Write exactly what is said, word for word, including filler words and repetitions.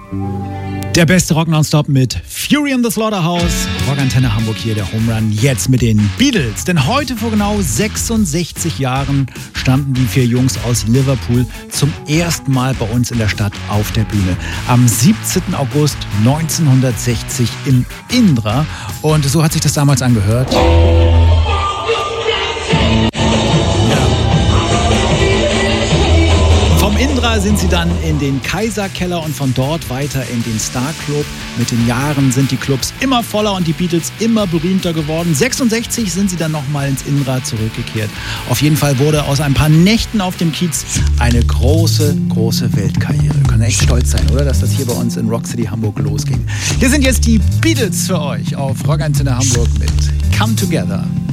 Der beste Rock nonstop mit Fury in the Slaughterhouse. Rockantenne Hamburg hier, der Home Run jetzt mit den Beatles. Denn heute vor genau sechsundsechzig Jahren standen die vier Jungs aus Liverpool zum ersten Mal bei uns in der Stadt auf der Bühne. Am siebzehnten August neunzehnhundertsechzig im Indra. Und so hat sich das damals angehört. Vom Indra sind sie dann in den Kaiserkeller und von dort weiter in den Star Club. Mit den Jahren sind die Clubs immer voller und die Beatles immer berühmter geworden. sechsundsechzig sind sie dann nochmal ins Indra zurückgekehrt. Auf jeden Fall wurde aus ein paar Nächten auf dem Kiez eine große, große Weltkarriere. Wir können echt stolz sein, oder? Dass das hier bei uns in Rock City Hamburg losging. Hier sind jetzt die Beatles für euch auf Rockantenne Hamburg mit Come Together.